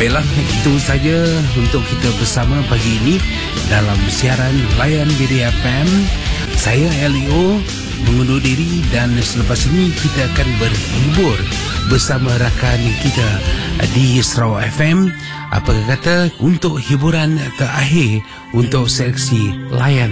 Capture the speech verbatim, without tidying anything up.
Baiklah, itu saja untuk kita bersama pagi ini dalam siaran Layan Diri F M. Saya L E O mengundur diri dan selepas ini kita akan berhibur bersama rakan kita di Sarawak F M. Apa kata untuk hiburan terakhir untuk seleksi Layan